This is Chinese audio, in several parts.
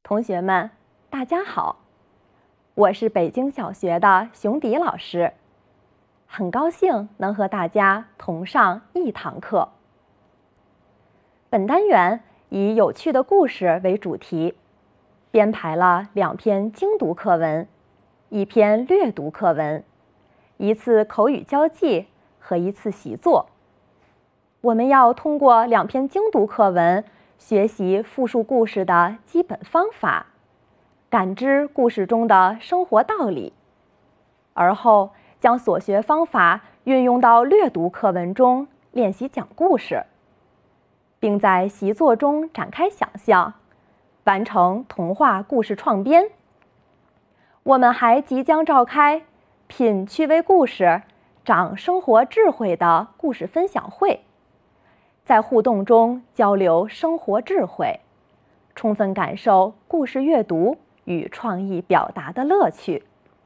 同学们，大家好，我是北京小学的熊迪老师，很高兴能和大家同上一堂课。本单元以有趣的故事为主题，编排了2篇精读课文、1篇略读课文、1次口语交际和1次习作。我们要通过2篇精读课文，学习复述故事的基本方法，感知故事中的生活道理，而后将所学方法运用到略读课文中练习讲故事，并在习作中展开想象，完成童话故事创编。我们还即将召开品趣味故事、长生活智慧的故事分享会，在互动中交流生活智慧，充分感受故事阅读与创意表达的乐趣。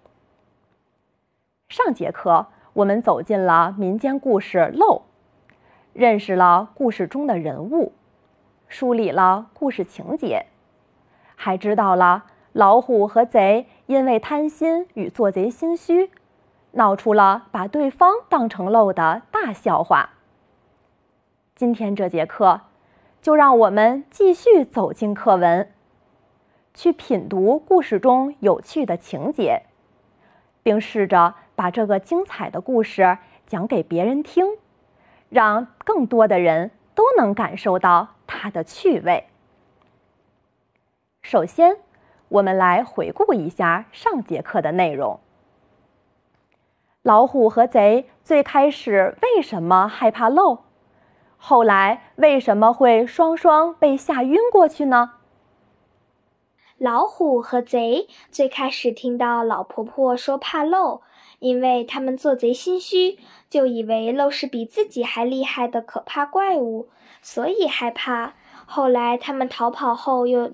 上节课我们走进了民间故事《漏》，认识了故事中的人物，梳理了故事情节，还知道了老虎和贼因为贪心与做贼心虚，闹出了把对方当成漏的大笑话。今天这节课，就让我们继续走进课文，去品读故事中有趣的情节，并试着把这个精彩的故事讲给别人听，让更多的人都能感受到它的趣味。首先，我们来回顾一下上节课的内容。老虎和贼最开始为什么害怕漏？后来为什么会双双被吓晕过去呢？ 老虎和贼最开始听到老婆婆说怕漏，因为他们做贼心虚，就以为漏是比自己还厉害的可怕怪物，所以害怕。后来他们逃跑后又